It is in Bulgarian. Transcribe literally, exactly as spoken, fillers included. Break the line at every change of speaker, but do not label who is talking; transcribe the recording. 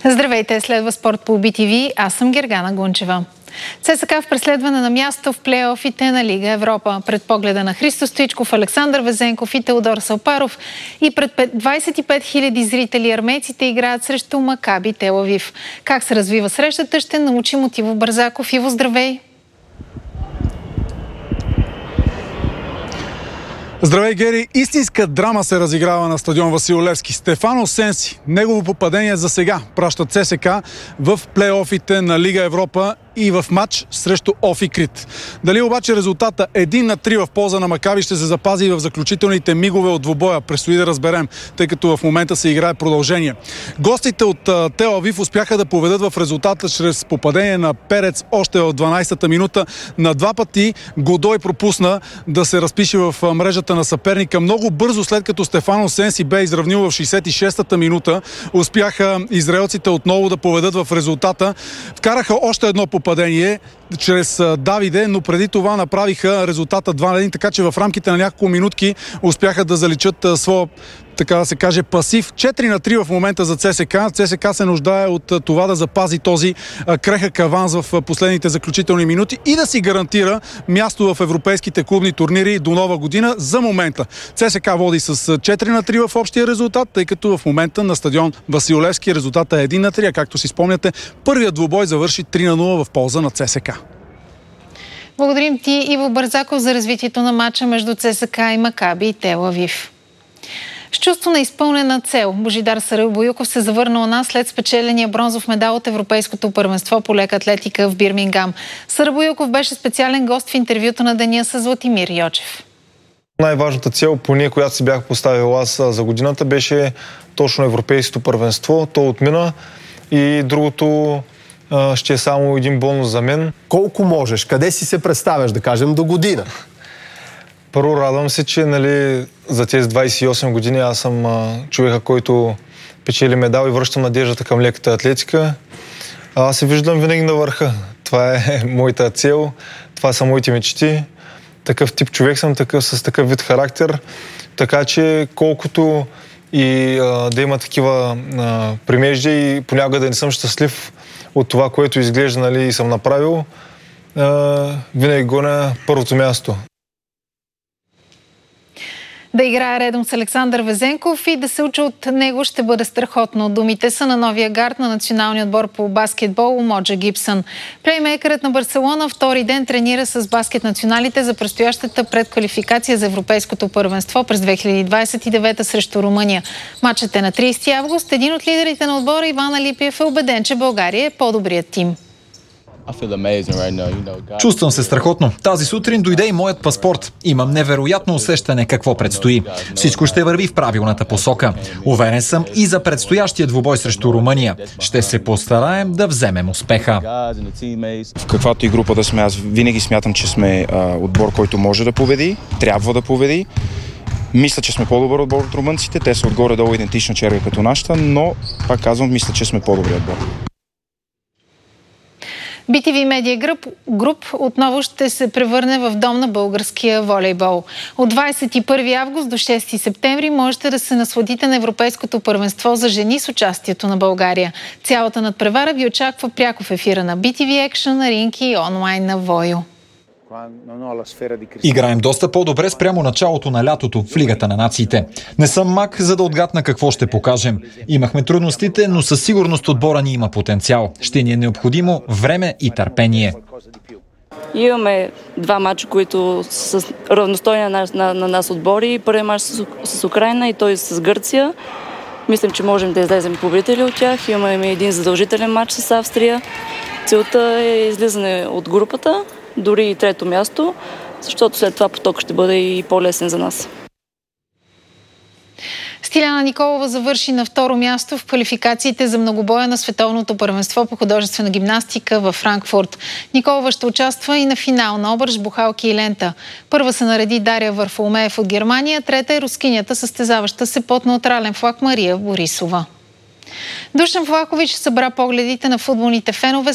Здравейте, следва спорт по Би Ти Ви. Аз съм Гергана Гунчева. ЦСКА в преследване на място в плейофите на Лига Европа. Пред погледа на Христо Стоичков, Александър Везенков и Теодор Салпаров и пред двадесет и пет хиляди зрители армейците играят срещу Макаби Тел Авив. Как се развива срещата, ще научим от Иво Бързаков. Иво, здравей!
Здравей, Гери! Истинска драма се разиграва на стадион Васил Левски. Стефано Сенси, негово попадение за сега праща ЦСКА в плейофите на Лига Европа и в матч срещу Офи Крит. Дали обаче резултата един на три в полза на Макаби ще се запази в заключителните мигове от двубоя, предстои да разберем, тъй като в момента се играе продължение. Гостите от Тел Авив успяха да поведат в резултата чрез попадение на Перец още в дванадесета минута. На два пъти Годой пропусна да се разпише в мрежата на съперника. Много бързо, след като Стефано Сенси бе изравнил в шейсет и шестата минута, успяха израелците отново да поведат в резултата. Вкараха още едно попадение чрез Давиде, но преди това направиха резултата два на един, така че в рамките на няколко минутки успяха да заличат своя, така да се каже, пасив. четири на три в момента за ЦСКА. ЦСКА се нуждае от това да запази този крехък аванс в последните заключителни минути и да си гарантира място в европейските клубни турнири до нова година. За момента ЦСКА води с четири на три в общия резултат, тъй като в момента на стадион Васил Левски резултата е един на три, а както си спомняте, първият двубой завърши три на нула в полза на ЦСКА.
Благодарим ти, Иво Бързаков, за развитието на матча между ЦСКА и Макаби и Тел Авив. С чувство на изпълнена цел, Божидар Сарайбоюков се завърна у нас след спечеления бронзов медал от Европейското първенство по лека атлетика в Бирмингам. Сарайбоюков беше специален гост в интервюто на деня с Златимир Йочев.
Най-важната цел, поне която си бях поставил аз за годината, беше точно Европейското първенство. То отмина и другото ще е само един бонус за мен.
Колко можеш? Къде си се представяш, да кажем, до година?
Първо, радвам се, че нали, за тези двадесет и осем години аз съм а, човека, който печели медал и връщам надеждата към леката атлетика. А, аз се виждам винаги на върха. Това е моята цел, това са моите мечти. Такъв тип човек съм, такъв, с такъв вид характер. Така че колкото и а, да има такива а, примежди и понякога да не съм щастлив от това, което изглежда, нали, и съм направил, а, винаги гоня първото място.
Да играе редом с Александър Везенков и да се учи от него ще бъде страхотно. Думите са на новия гард на националния отбор по баскетбол Умоджа Гибсън. Плеймейкърът на Барселона втори ден тренира с баскет националите за предстоящата предквалификация за Европейското първенство през две хиляди двадесет и девета срещу Румъния. Матчът е на тридесети август. Един от лидерите на отбора, Иван Алипиев, е убеден, че България е по-добрият тим.
Чувствам се страхотно. Тази сутрин дойде и моят паспорт. Имам невероятно усещане какво предстои. Всичко ще върви в правилната посока. Уверен съм и за предстоящия двубой срещу Румъния. Ще се постараем да вземем успеха.
В каквато и група да сме, аз винаги смятам, че сме а, отбор, който може да победи, трябва да победи. Мисля, че сме по-добър отбор от румънците. Те са отгоре-долу идентична черга като нашата, но, пак казвам, мисля, че сме по-добри отбор.
Би Ти Ви Медиа Груп, груп отново ще се превърне в дом на българския волейбол. От двадесет и първи август до шести септември можете да се насладите на Европейското първенство за жени с участието на България. Цялата надпревара ви очаква пряко в ефира на Би Ти Ви Екшън, Ринки и онлайн на Войо.
Играем доста по-добре спрямо началото на лятото в Лигата на нациите. Не съм маг, за да отгадна какво ще покажем. Имахме трудностите, но със сигурност отбора ни има потенциал. Ще ни е необходимо време и търпение.
Имаме два мача, които са равностойни на нас, на, на нас отбори. Първият мач с, с Украйна и той с Гърция. Мислим, че можем да излезем победители от тях. Имаме един задължителен мач с Австрия. Целта е излизане от групата, дори и трето място, защото след това поток ще бъде и по-лесен за нас.
Стиляна Николова завърши на второ място в квалификациите за многобоя на Световното първенство по художествена гимнастика във Франкфурт. Николова ще участва и на финал на обръч, бухалки и лента. Първа се нареди Дария Варфоломеев от Германия, трета е рускинята, състезаваща се под неутрален флаг Мария Борисова. Душан Влахович събра погледите на футболните фенове